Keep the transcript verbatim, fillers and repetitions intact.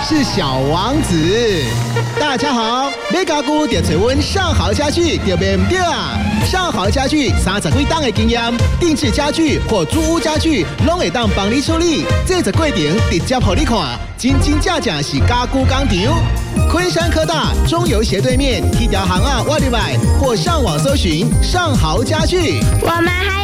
是小王子。大家好，买家具就找阮上豪家具，对袂唔对啊？上豪家具三十几档的经验，定制家具或租屋家具，拢会当帮你处理。这个过程直接互你看，真真正正是家具工厂。昆山科大中油斜对面，一条巷啊，挖入来，或上网搜寻上豪家具。 我们还